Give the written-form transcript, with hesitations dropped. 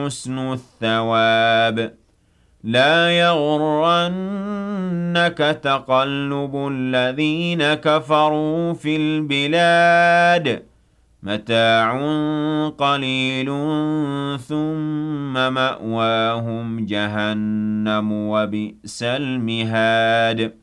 حسن الثواب. لا يغرنك تقلب الذين كفروا في البلاد متاع قليل ثم مأواهم جهنم وبئس المهاد.